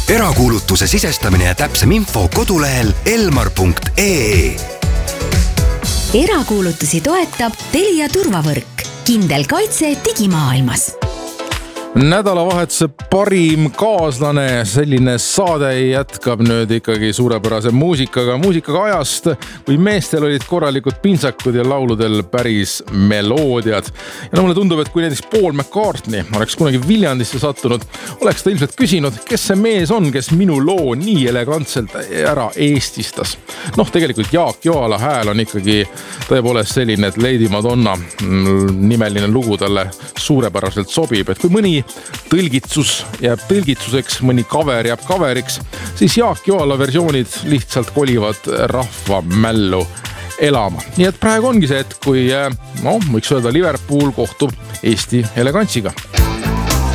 Erakuulutuse sisestamine ja täpsem info kodulehel elmar.ee. Erakuulutusi toetab Telia turvavõrk. Kindel kaitse digimaailmas. Nädalavahetuse parim kaaslane, selline saade jätkab nüüd ikkagi suurepärase muusikaga ajast, kui meestel olid korralikud pintsakud ja lauludel päris meloodiad. Ja mulle tundub, et kui näiteks Paul McCartney oleks kunagi Viljandisse sattunud, oleks ta ilmselt küsinud, kes see mees on, kes minu loo nii elegantselt ära eestistas. Tegelikult Jaak Joala hääl on ikkagi tõepoolest selline, et Lady Madonna nimeline lugu talle suurepäraselt sobib, et kui mõni tõlgitsus jääb tõlgitsuseks, mõni cover jääb coveriks, siis Jaak Joala versioonid lihtsalt kolivad rahva mällu elama. Nii et praegu ongi see, et kui, võiks öelda, Liverpool kohtub Eesti elegantsiga.